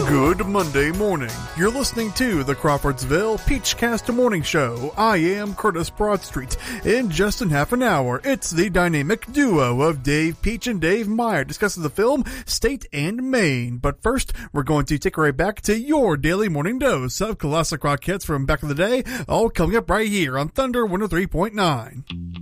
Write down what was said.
Good Monday morning. You're listening to the Crawfordsville Peachcast Morning Show. I am Curtis Broadstreet. In just in half an hour, it's the dynamic duo of Dave Peach and Dave Meyer discussing the film State and Maine. But first, we're going to take it right back to your daily morning dose of classic rock hits from back in the day, all coming up right here on Thunder 103.9.